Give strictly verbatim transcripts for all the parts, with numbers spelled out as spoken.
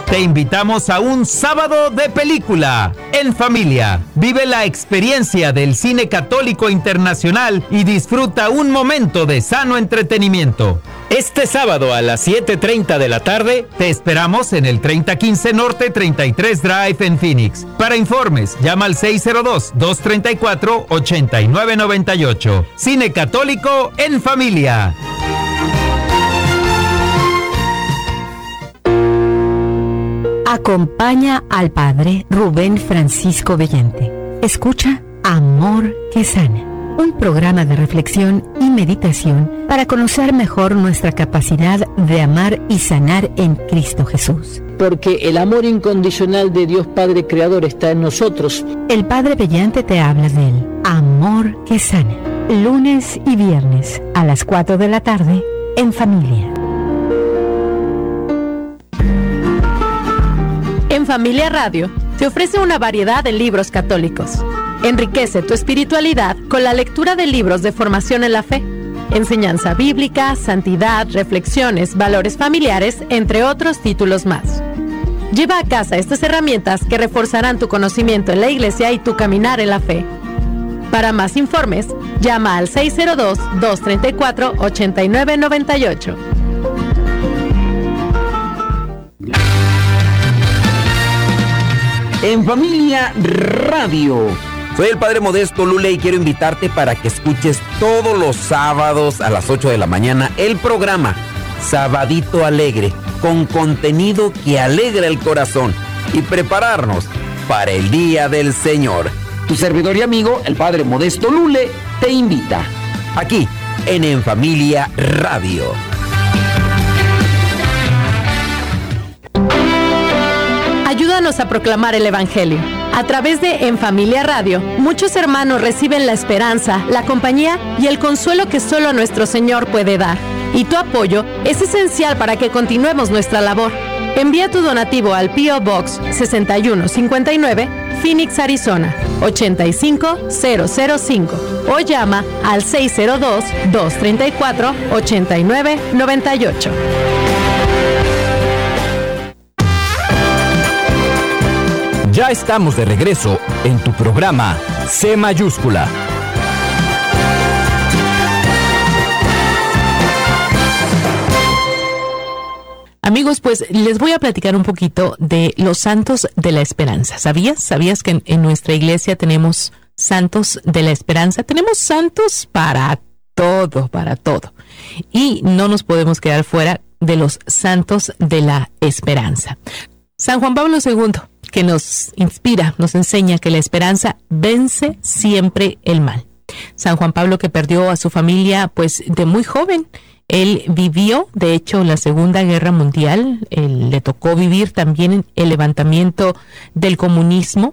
Te invitamos a un sábado de película en familia. Vive la experiencia del cine católico internacional y disfruta un momento de sano entretenimiento. Este sábado a las siete treinta de la tarde te esperamos en el treinta quince Norte treinta y tres Drive en Phoenix. Para informes, llama al seis cero dos, dos tres cuatro, ocho nueve nueve ocho. Cine católico en familia. Acompaña al padre Rubén Francisco Bellante. Escucha Amor que Sana, un programa de reflexión y meditación para conocer mejor nuestra capacidad de amar y sanar en Cristo Jesús. Porque el amor incondicional de Dios Padre Creador está en nosotros. El padre Bellante te habla del Amor que Sana, lunes y viernes a las cuatro de la tarde en familia. En Familia Radio te ofrece una variedad de libros católicos. Enriquece tu espiritualidad con la lectura de libros de formación en la fe, enseñanza bíblica, santidad, reflexiones, valores familiares, entre otros títulos más. Lleva a casa estas herramientas que reforzarán tu conocimiento en la Iglesia y tu caminar en la fe. Para más informes, llama al seis cero dos, dos tres cuatro, ocho nueve nueve ocho. En Familia Radio. Soy el Padre Modesto Lule y quiero invitarte para que escuches todos los sábados a las ocho de la mañana el programa Sabadito Alegre, con contenido que alegra el corazón y prepararnos para el Día del Señor. Tu servidor y amigo, el Padre Modesto Lule, te invita aquí en En Familia Radio. Ayúdanos a proclamar el Evangelio. A través de En Familia Radio, muchos hermanos reciben la esperanza, la compañía y el consuelo que solo nuestro Señor puede dar. Y tu apoyo es esencial para que continuemos nuestra labor. Envía tu donativo al P O Box sesenta y uno cincuenta y nueve, Phoenix, Arizona, ochenta y cinco cero cero cinco o llama al seis cero dos, dos tres cuatro, ocho nueve nueve ocho. Ya estamos de regreso en tu programa C Mayúscula. Amigos, pues les voy a platicar un poquito de los santos de la esperanza. ¿Sabías? ¿Sabías que en, en nuestra iglesia tenemos santos de la esperanza? Tenemos santos para todo, para todo. Y no nos podemos quedar fuera de los santos de la esperanza. San Juan Pablo segundo, que nos inspira, nos enseña que la esperanza vence siempre el mal. San Juan Pablo, que perdió a su familia pues de muy joven. Él vivió, de hecho, la Segunda Guerra Mundial. Él, le tocó vivir también el levantamiento del comunismo.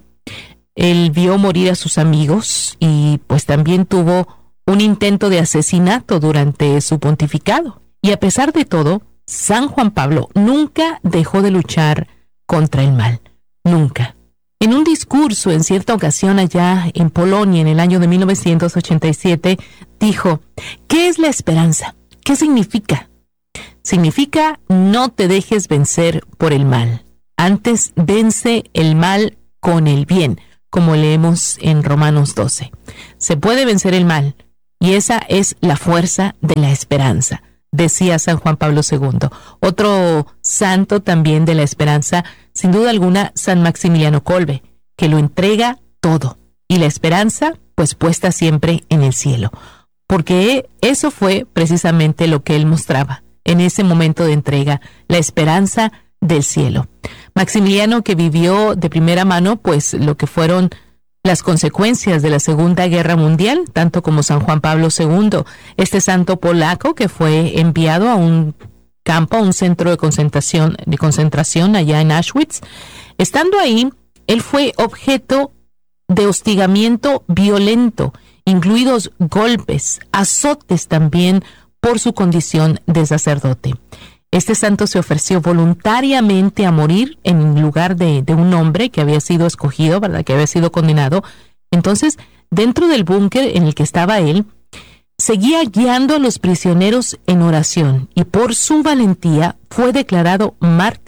Él vio morir a sus amigos y pues también tuvo un intento de asesinato durante su pontificado. Y a pesar de todo, San Juan Pablo nunca dejó de luchar contra el mal. Nunca. En un discurso en cierta ocasión allá en Polonia en el año de mil novecientos ochenta y siete, dijo: ¿qué es la esperanza? ¿Qué significa? Significa no te dejes vencer por el mal. Antes vence el mal con el bien, como leemos en Romanos doce. Se puede vencer el mal y esa es la fuerza de la esperanza, decía San Juan Pablo segundo. Otro santo también de la esperanza, sin duda alguna, San Maximiliano Kolbe, que lo entrega todo. Y la esperanza, pues puesta siempre en el cielo. Porque eso fue precisamente lo que él mostraba en ese momento de entrega, la esperanza del cielo. Maximiliano, que vivió de primera mano, pues lo que fueron las consecuencias de la Segunda Guerra Mundial, tanto como San Juan Pablo segundo, este santo polaco que fue enviado a un campo, a un centro de concentración, de concentración allá en Auschwitz. Estando ahí, él fue objeto de hostigamiento violento, incluidos golpes, azotes también por su condición de sacerdote. Este santo se ofreció voluntariamente a morir en lugar de, de un hombre que había sido escogido, ¿verdad?, que había sido condenado. Entonces, dentro del búnker en el que estaba él, seguía guiando a los prisioneros en oración y por su valentía fue declarado mártir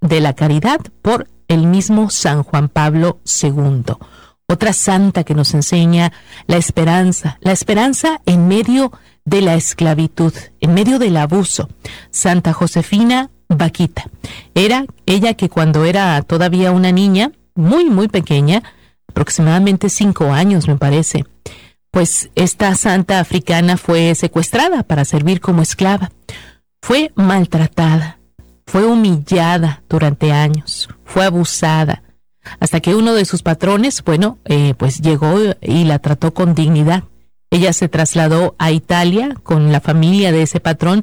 de la Caridad por el mismo San Juan Pablo segundo. Otra santa que nos enseña la esperanza, la esperanza en medio de la esclavitud, en medio del abuso. Santa Josefina Bakhita. Era ella que cuando era todavía una niña, muy, muy pequeña, aproximadamente cinco años me parece, pues esta santa africana fue secuestrada para servir como esclava. Fue maltratada, fue humillada durante años, fue abusada, hasta que uno de sus patrones, bueno, eh, pues llegó y la trató con dignidad. Ella se trasladó a Italia con la familia de ese patrón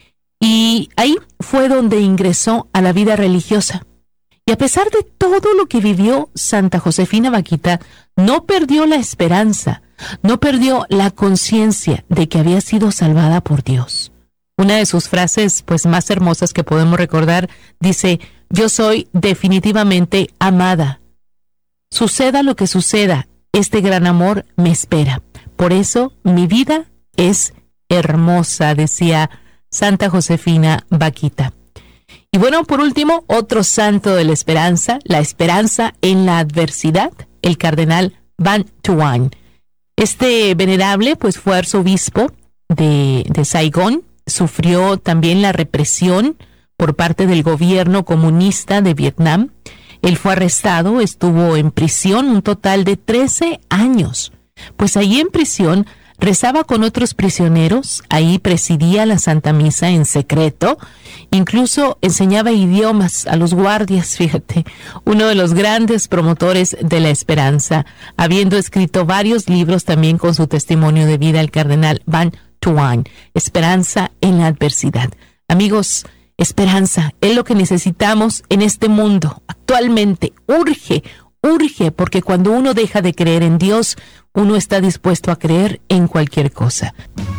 y ahí fue donde ingresó a la vida religiosa. Y a pesar de todo lo que vivió, Santa Josefina Bakhita no perdió la esperanza, no perdió la conciencia de que había sido salvada por Dios. Una de sus frases pues más hermosas que podemos recordar dice: yo soy definitivamente amada. Suceda lo que suceda, este gran amor me espera. Por eso mi vida es hermosa, decía Santa Josefina Bakhita. Y bueno, por último, otro santo de la esperanza, la esperanza en la adversidad, el cardenal Van Thuan. Este venerable pues fue arzobispo de, de Saigón, sufrió también la represión por parte del gobierno comunista de Vietnam. Él fue arrestado, estuvo en prisión un total de trece años. Pues ahí en prisión rezaba con otros prisioneros, ahí presidía la Santa Misa en secreto, incluso enseñaba idiomas a los guardias, fíjate, uno de los grandes promotores de la esperanza, habiendo escrito varios libros también con su testimonio de vida, el cardenal Van Thuan, Esperanza en la adversidad. Amigos, esperanza es lo que necesitamos en este mundo. Actualmente urge, urge, porque cuando uno deja de creer en Dios, uno está dispuesto a creer en cualquier cosa.